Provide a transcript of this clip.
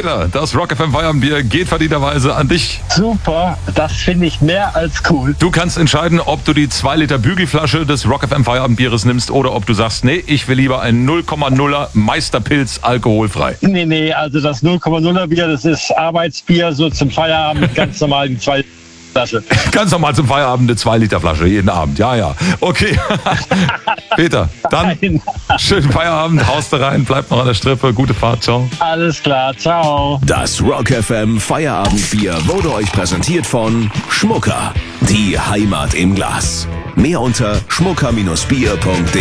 Peter, das Rock FM Feierabendbier geht verdienterweise an dich. Super, das finde ich mehr als cool. Du kannst entscheiden, ob du die 2 Liter Bügelflasche des Rock FM Feierabendbieres nimmst oder ob du sagst, nee, ich will lieber ein 0,0er Meisterpilz alkoholfrei. Nee, also das 0,0er Bier, das ist Arbeitsbier, so zum Feierabend, ganz normal die 2 Flasche. Ganz normal zum Feierabend eine 2 Liter Flasche jeden Abend. Ja. Okay. Peter, dann schönen Feierabend, haust da rein, bleib noch an der Strippe, gute Fahrt, ciao. Alles klar, ciao. Das Rock FM Feierabendbier wurde euch präsentiert von Schmucker. Die Heimat im Glas. Mehr unter schmucker-bier.de.